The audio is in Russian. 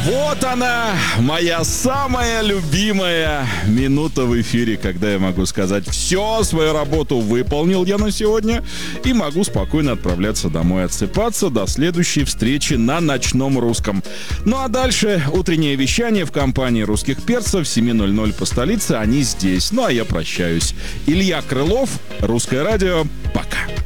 Вот она, моя самая любимая минута в эфире, когда я могу сказать: все, свою работу выполнил я на сегодня, и могу спокойно отправляться домой отсыпаться до следующей встречи на Ночном Русском. Ну а дальше утреннее вещание в компании русских перцев, 7:00 по столице, они здесь. Ну а я прощаюсь. Илья Крылов, Русское радио, пока.